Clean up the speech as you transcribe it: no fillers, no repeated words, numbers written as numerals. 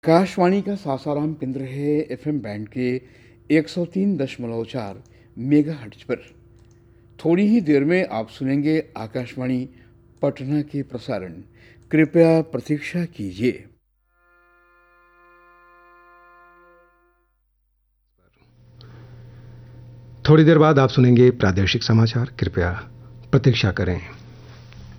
आकाशवाणी का सासाराम केंद्र है एफएम बैंड के 103.4 मेगाहर्ट्ज पर। थोड़ी ही देर में आप सुनेंगे आकाशवाणी पटना के प्रसारण। कृपया प्रतीक्षा कीजिए। थोड़ी देर बाद आप सुनेंगे प्रादेशिक समाचार। कृपया प्रतीक्षा करें।